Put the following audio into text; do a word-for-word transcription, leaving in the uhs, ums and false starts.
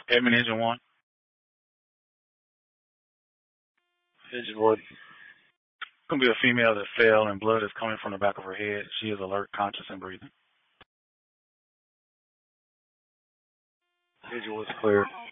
Admin engine one. Engine one. It's going to be a female that fell and blood is coming from the back of her head. She is alert, conscious, and breathing. Engine one's clear.